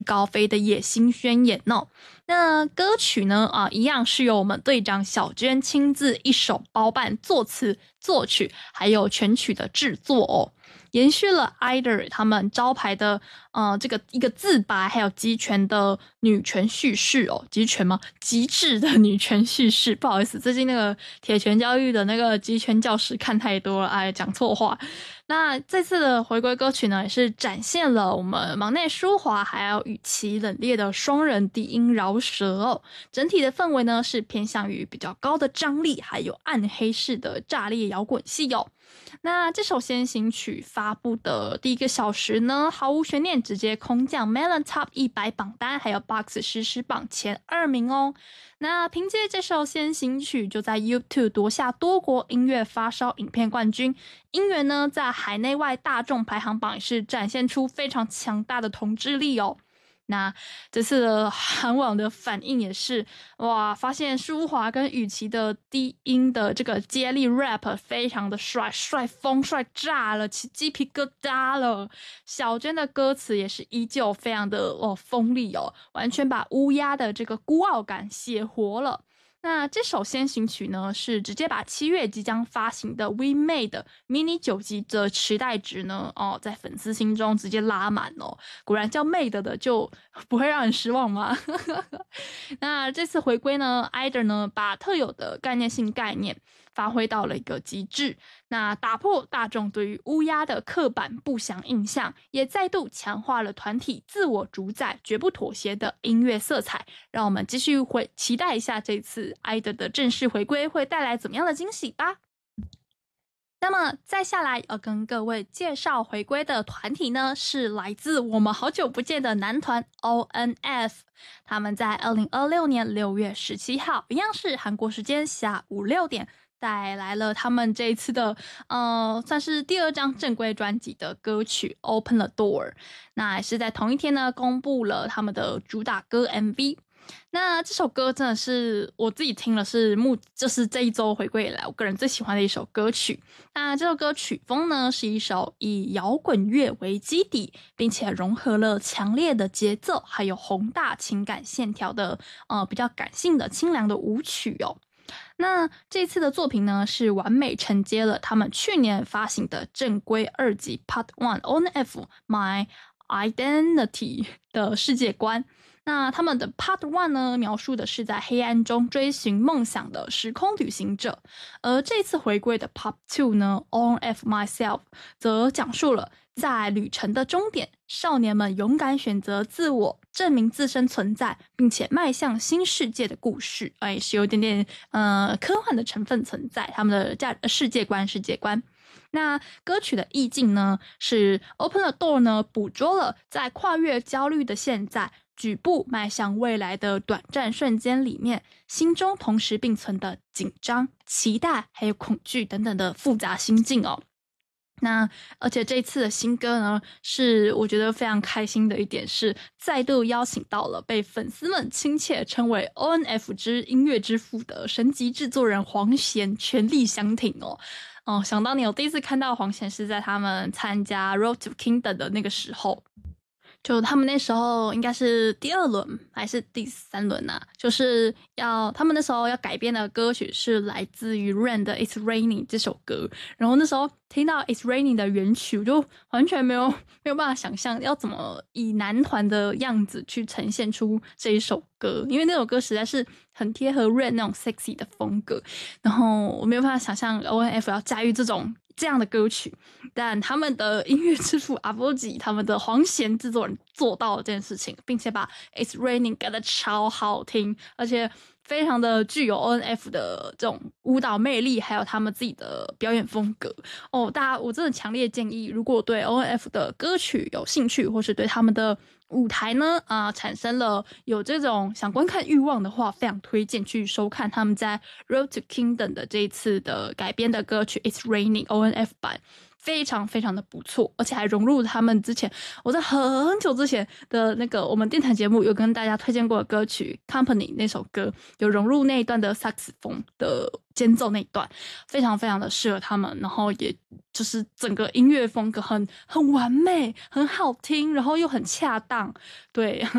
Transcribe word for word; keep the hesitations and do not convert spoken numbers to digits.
高飞的野心宣言哦。那歌曲呢啊，一样是由我们队长小娟亲自一手包办作词、作曲，还有全曲的制作哦。延续了 I D O L 他们招牌的呃这个一个自白，还有极权的女权叙事哦，极权吗？极致的女权叙事，不好意思，最近那个铁拳教育的那个极权教师看太多了，哎，讲错话。那这次的回归歌曲呢，也是展现了我们忙内舒华还有语气冷冽的双人低音饶舌哦。整体的氛围呢是偏向于比较高的张力，还有暗黑式的炸裂摇滚系哦。那这首先行曲发布的第一个小时呢，毫无悬念直接空降 Melon Top 一百榜单，还有 Box 实时榜前二名哦。那凭借这首先行曲，就在 YouTube 夺下多国音乐发烧影片冠军。音源呢，在海内外大众排行榜也是展现出非常强大的统治力哦。那这次的韩网的反应也是哇，发现舒华跟雨琦的低音的这个接力 rap 非常的帅，帅疯帅炸了，起鸡皮疙瘩了。小娟的歌词也是依旧非常的哦锋利哦，完全把乌鸦的这个孤傲感写活了。那这首先行曲呢，是直接把七月即将发行的 We Made mini 九集的期待值呢，哦，在粉丝心中直接拉满哦。果然叫 Made 的就不会让人失望吗？那这次回归呢 ，I D O L 呢把特有的概念性概念发挥到了一个极致，那打破大众对于乌鸦的刻板不祥印象，也再度强化了团体自我主宰、绝不妥协的音乐色彩。让我们继续回期待一下这次 I D O L 的正式回归会带来怎么样的惊喜吧。那么再下来要跟各位介绍回归的团体呢，是来自我们好久不见的男团 O N F。 他们在二零二六年六月十七号，一样是韩国时间下午六点，带来了他们这一次的呃，算是第二张正规专辑的歌曲 Open the Door。 那也是在同一天呢，公布了他们的主打歌 M V。那这首歌真的是我自己听了是目就是这一周回归以来我个人最喜欢的一首歌曲。那这首歌曲风呢，是一首以摇滚乐为基底，并且融合了强烈的节奏还有宏大情感线条的呃比较感性的清凉的舞曲哦。那这次的作品呢，是完美承接了他们去年发行的正规二辑 Part One O N F My Identity 的世界观。那他们的 Part One 呢，描述的是在黑暗中追寻梦想的时空旅行者，而这次回归的 Part Two 呢 On F Myself 则讲述了在旅程的终点，少年们勇敢选择自我，证明自身存在，并且迈向新世界的故事。哎，是有点点呃科幻的成分存在，他们的价世界观世界观。那歌曲的意境呢，是 Open the Door 呢，捕捉了在跨越焦虑的现在，举步迈向未来的短暂瞬间里面，心中同时并存的紧张、期待还有恐惧等等的复杂心境哦。那而且这一次的新歌呢，是我觉得非常开心的一点是，再度邀请到了被粉丝们亲切称为 O N F 之音乐之父的神级制作人黄贤全力相挺哦。哦，想当年我第一次看到黄贤是在他们参加 Road to Kingdom 的那个时候，就他们那时候应该是第二轮还是第三轮啊，就是要他们那时候要改编的歌曲是来自于 Rain 的 It's Raining 这首歌，然后那时候听到 It's Raining 的原曲，我就完全没有没有办法想象要怎么以男团的样子去呈现出这一首歌，因为那首歌实在是很贴合 Rain 那种 sexy 的风格，然后我没有办法想象 O N F 要驾驭这种这样的歌曲，但他们的音乐之父阿波吉，他们的黄贤制作人做到了这件事情，并且把 It's Raining 改得超好听，而且非常的具有 O N F 的这种舞蹈魅力，还有他们自己的表演风格哦。大家，我真的强烈建议，如果对 O N F 的歌曲有兴趣，或是对他们的舞台呢啊、呃、产生了有这种想观看欲望的话，非常推荐去收看他们在 Road to Kingdom 的这一次的改编的歌曲 It's Raining O N F 版。 非常非常的不错，而且还融入他们之前我在很久之前的那个我们电台节目有跟大家推荐过的歌曲 Company 那首歌，有融入那一段的萨克斯风的间奏那一段，非常非常的适合他们，然后也就是整个音乐风格很很完美，很好听，然后又很恰当，对